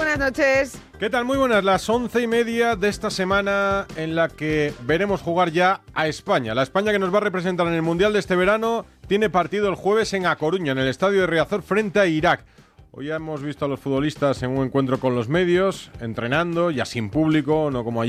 buenas noches. ¿Qué tal? Muy buenas, las 11:30 de esta semana en la que veremos jugar ya a España. La España que nos va a representar en el Mundial de este verano tiene partido el jueves en A Coruña, en el estadio de Riazor, frente a Irak. Hoy ya hemos visto a los futbolistas en un encuentro con los medios, entrenando, ya sin público, no como ayer.